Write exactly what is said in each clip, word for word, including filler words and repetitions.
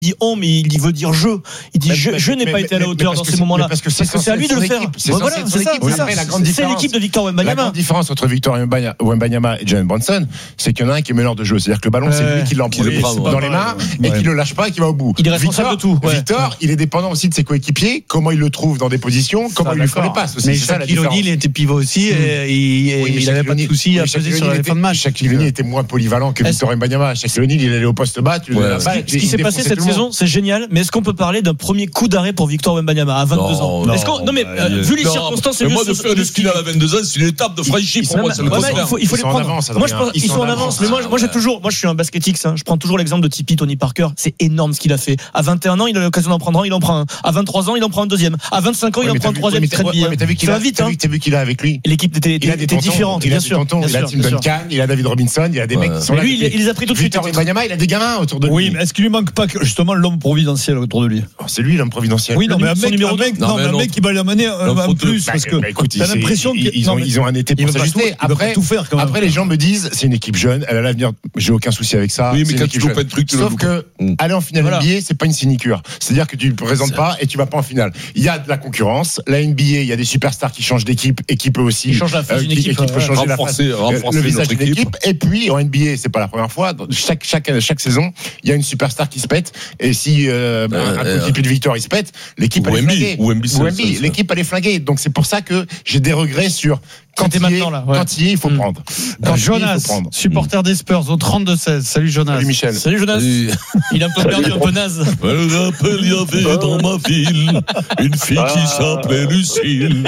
dit on, mais il veut dire je. Il dit mais, je, mais, je n'ai mais, pas mais, été à la hauteur dans ces moments-là. Parce que c'est, parce que c'est à lui de le faire. C'est voilà, c'est ça. Oui, c'est, après, ça. la grande c'est l'équipe de Victor Wembanyama. La grande différence entre Victor Wembanyama et Jalen Brunson, c'est qu'il y en a un qui est meneur de jeu. C'est-à-dire que le ballon, euh, c'est lui qui l'emprunte dans les mains et qui le lâche pas et qui va au bout. Il est responsable de tout. Victor, il est dépendant aussi de ses coéquipiers. Comment il le trouve dans des positions, comment il lui fait les passes aussi. Mais Shaquille O'Neal était pivot aussi et il n'avait pas de soucis à peser sur les fins de match. Shaquille O'Neal était moins polyvalent que Victor Wembanyama. Shaquille O'Neal, il allait au poste bas. Ce qui s'est passé cette saison, c'est génial. Mais est-ce qu'on peut parler d'un premier coup d'arrêt pour Victor Wembanyama à vingt-deux non, ans? non, Est-ce qu'on, non mais euh, vu les non, circonstances, mais moi de faire une finale à vingt-deux ans, c'est une étape de franchise pour moi. Il faut, il faut les prendre. Avance, moi, je pense, ils, ils sont en avance. Mais moi, moi, j'ai toujours, moi, je suis un basketix. Hein, je prends toujours l'exemple de Tipeee, Tony Parker. C'est énorme ce qu'il a fait. À vingt et un ans, il a l'occasion d'en prendre un, il en prend un. À vingt-trois ans, il en prend un deuxième. À vingt-cinq ans, il en prend un troisième. Très bien. Mais t'as vu qu'il a vite. T'as vu qu'il a avec lui. L'équipe était différente. Il a des tontons. Il a Tim Duncan, il a David Robinson, il a des mecs qui sont là. Lui, il les a pris tout de suite. Victor Wembanyama, il a des gamins autour de lui. Oui, mais est-ce qu'il lui manque pas justement l'homme providentiel autour de lui? C'est lui l'homme providentiel. Oui, non, mais un mec, un mec, non, mais un mec qui va l'amener en plus parce que t'as l'impression qu'ils ont ils ont un été pour s'ajuster. Après, après les gens me disent c'est une équipe jeune, elle a l'avenir. J'ai aucun souci avec ça. Oui, mais quand tu loupes un truc, sauf que aller en finale N B A, c'est pas une sinécure. C'est-à-dire que tu ne présentes pas et tu vas pas en finale. Il y a de la concurrence. La N B A, il y a des superstars qui changent d'équipe et qui peut aussi changer la face d'une équipe, qui peut changer la face, le visage d'une équipe. Et puis en N B A, c'est pas la première fois. Chaque chaque chaque saison, il y a une superstar qui se pète. Et si un coéquipier de Victor il se pète, l'équipe elle est flinguée. Ou Embiid, l'équipe elle est flinguée. Donc c'est pour ça que j'ai des regrets sur quand il, est, là, ouais. quand il est, il faut mmh. prendre. Quand Jonas, il faut prendre. Supporter des Spurs au trente-deux seize. Salut Jonas. Salut Michel. Salut Jonas. Salut. Il est un peu perdu, un peu naze. Je me rappelle, il y avait dans ma ville une fille ah. qui s'appelait Lucille.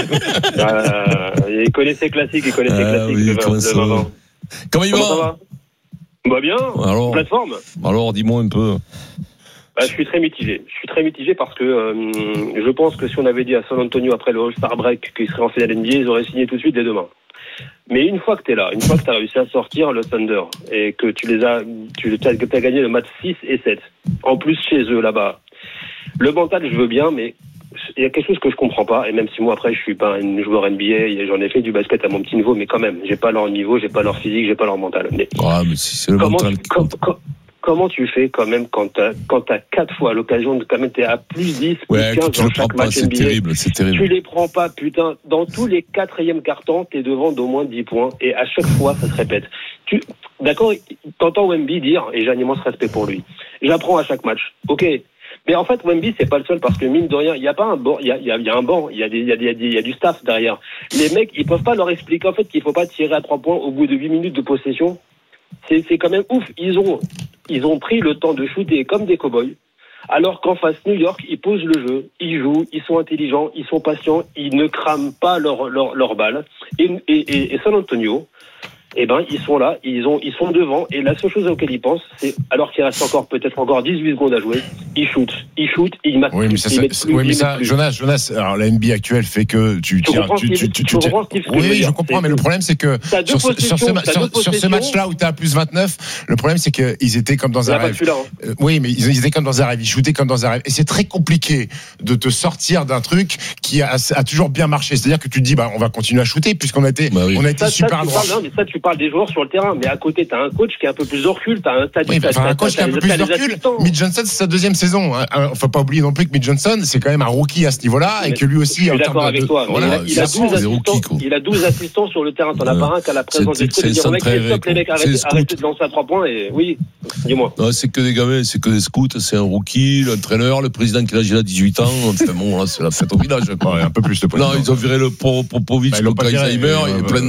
Euh, il connaît ses classiques, il connaît ses ah, classiques. Oui, le comment, ça va comment il va? Comment ça va Bah bien. Alors, plateforme. Alors, dis-moi un peu. Bah, je suis très mitigé. Je suis très mitigé parce que euh, je pense que si on avait dit à San Antonio après le All-Star Break qu'il serait en finale N B A, ils auraient signé tout de suite dès demain. Mais une fois que t'es là, une fois que t'as réussi à sortir le Thunder et que tu les as, tu as, que t'as gagné le match six et sept, en plus chez eux là-bas, le mental je veux bien, mais il y a quelque chose que je comprends pas. Et même si moi après je suis pas un joueur N B A, j'en ai fait du basket à mon petit niveau, mais quand même, j'ai pas leur niveau, j'ai pas leur physique, j'ai pas leur mental. Mais, ouais, mais si c'est le comment, mental. Com, com, Comment tu fais quand même quand t'as, quand t'as quatre fois l'occasion de quand même t'es à plus dix, ouais, plus quinze tu dans le chaque pas, match c'est N B A. Terrible, c'est terrible. Tu les prends pas, putain. Dans tous les quatrièmes cartons, t'es devant d'au moins dix points. Et à chaque fois, ça se répète. Tu, d'accord, t'entends Wemby dire, et j'ai un immense respect pour lui. J'apprends à chaque match. Ok. Mais en fait, Wemby, c'est pas le seul parce que mine de rien, il y a pas un banc, il y a, il y a, il y a un banc, il y a des, il y a des, il y a du staff derrière. Les mecs, ils peuvent pas leur expliquer en fait qu'il faut pas tirer à trois points au bout de huit minutes de possession. C'est, c'est quand même ouf. Ils ont, ils ont pris le temps de shooter comme des cow-boys. Alors qu'en face, New York, ils posent le jeu, ils jouent, ils sont intelligents, ils sont patients, ils ne crament pas leur, leur, leur balle. Et, et, et, et San Antonio, eh ben, ils sont là, ils ont, ils sont devant, et la seule chose auquel ils pensent, c'est, alors qu'il reste encore, peut-être encore dix-huit secondes à jouer, ils shootent, ils shootent, ils marquent. Oui, mais ça, plus, ça, plus, oui, mais ça, Jonas, Jonas, alors la N B A actuelle fait que tu tires, tu, tu, tu, tu, oui, je comprends, mais le problème, c'est que sur ce, sur ce, sur, sur ce match-là où t'es à plus vingt-neuf, le problème, c'est qu'ils étaient comme dans un rêve. Hein. Oui, mais ils étaient comme dans un rêve, ils shootaient comme dans un rêve. Et c'est très compliqué de te sortir d'un truc qui a, a toujours bien marché. C'est-à-dire que tu te dis, bah, on va continuer à shooter puisqu'on a été, bah oui. on a été ça, super à droite. Non, mais ça, tu parles des joueurs sur le terrain. Mais à côté, t'as un coach qui est un peu plus de recul, t'as un, t'as, oui, t'as, enfin, t'as, un coach t'as, qui a un peu plus de recul. Mitch Johnson, c'est sa deuxième saison. Hein. Faut pas oublier non plus que Mitch Johnson, c'est quand même un rookie à ce niveau-là, mais et que lui aussi, je suis d'accord avec de, toi. Voilà, il, a, il, a douze assistants, il a douze assistants sur le terrain. T'en as pas un qu'à la présence des trucs. Dire, mec, stop, les mecs, arrêtez, arrêtez de lancer à trois points. Et oui, dis-moi. Non, c'est que des gamins, c'est que des scouts, c'est un rookie, l'entraîneur, le président qui a dix-huit ans. Enfin bon, là, c'est la fête au village. Quoi. Un peu plus de non, ils ont viré le Popovic, le Alzheimer, il plein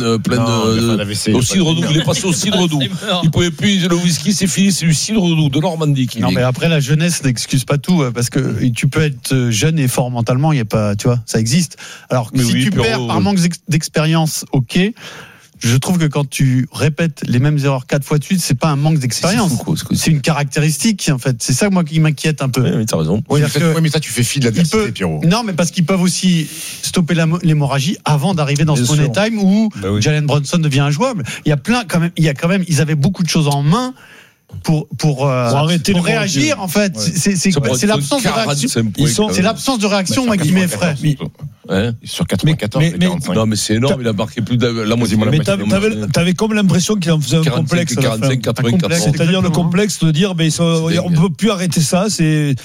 de aussi de redoux. Il est passé au cidre doux. Il pouvait plus, le whisky, c'est fini, c'est du cidre doux, de Normandie. Non, mais après, la jeunesse n'excuse pas tout, parce que tu peux être jeune et fort mentalement, il y a pas, tu vois, ça existe. Alors, mais si oui, tu perds euh... par manque d'expérience, ok. Je trouve que quand tu répètes les mêmes erreurs quatre fois de suite, c'est pas un manque d'expérience. C'est, fou, c'est une caractéristique, en fait. C'est ça, moi, qui m'inquiète un peu. Oui, mais t'as raison. Oui, mais, que, oui, mais ça, tu fais fi de l'adversité, peut, Pierrot. Non, mais parce qu'ils peuvent aussi stopper la, l'hémorragie avant d'arriver dans Bien ce money time où bah oui. Jalen Brunson devient injouable. Il y a plein, quand même, il y a quand même, ils avaient beaucoup de choses en main. Pour pour, euh, pour, arrêter pour réagir en fait ouais. c'est c'est, c'est, c'est l'absence de réaction ils sont, c'est l'absence de réaction moi qui m'effraie. Ouais. Sur quatre-vingt-quatorze, mais, mais, quarante-cinq. Non, mais c'est énorme. Il a marqué plus de la moitié. Mais t'avais, t'avais comme l'impression qu'il en faisait un quarante-cinq, complexe. quarante-cinq, quatre-vingt-quatorze. C'est-à-dire le complexe de dire, ben, on ne peut plus arrêter ça. C'est